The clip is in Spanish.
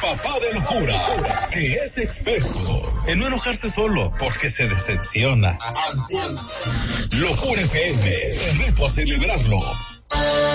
papá de locura, que es experto en no enojarse solo porque se decepciona. Locura FM, te reto a celebrarlo.